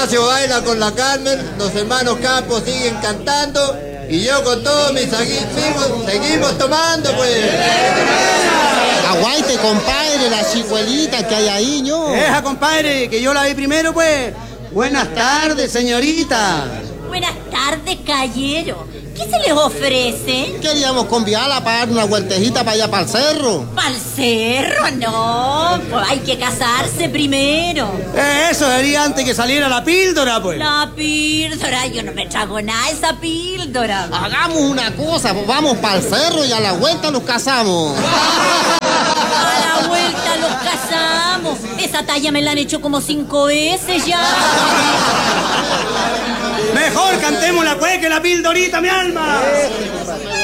Ignacio baila con la Carmen, los hermanos Campos siguen cantando y yo con todos mis amigos seguimos tomando, pues. Aguante, compadre, la chicuelita que hay ahí, ¿no? Deja, compadre, que yo la vi primero, pues. Buenas tardes, señorita. Buenas tardes, caballero. ¿Qué se les ofrece? Queríamos convidarla para dar una vueltejita para allá, para el cerro. ¿Para el cerro? No, pues hay que casarse primero. Eso sería antes que saliera la píldora, pues. La píldora, yo no me trago nada esa píldora. Hagamos una cosa, pues vamos para el cerro y a la vuelta nos casamos. A la vuelta los casamos. Esa talla me la han hecho como 5 veces ya. Mejor cantemos la pues que la pildorita, mi alma.